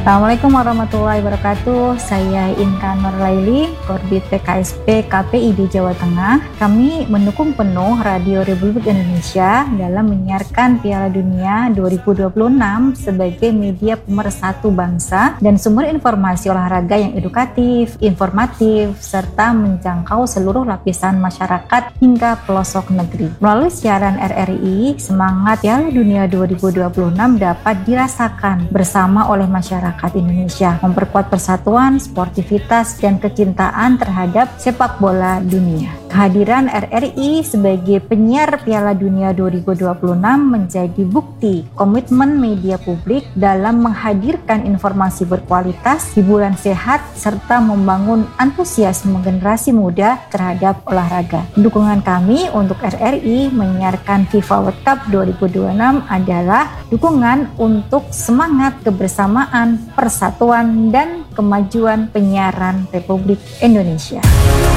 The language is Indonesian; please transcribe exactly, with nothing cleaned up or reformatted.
Assalamualaikum warahmatullahi wabarakatuh. Saya Intan Nurlaili, Korbit P K S P K P I D Jawa Tengah. Kami mendukung penuh Radio Republik Indonesia dalam menyiarkan Piala Dunia dua ribu dua puluh enam sebagai media pemersatu bangsa dan sumber informasi olahraga yang edukatif, informatif, serta menjangkau seluruh lapisan masyarakat hingga pelosok negeri. Melalui siaran R R I, semangat Piala Dunia dua ribu dua puluh enam dapat dirasakan bersama oleh masyarakat Indonesia, memperkuat persatuan, sportivitas, dan kecintaan terhadap sepak bola dunia. Kehadiran R R I sebagai penyiar Piala Dunia dua ribu dua puluh enam menjadi bukti komitmen media publik dalam menghadirkan informasi berkualitas, hiburan sehat, serta membangun antusiasme generasi muda terhadap olahraga. Dukungan kami untuk R R I menyiarkan FIFA World Cup dua ribu dua puluh enam adalah dukungan untuk semangat kebersamaan, persatuan, dan kemajuan penyiaran Republik Indonesia.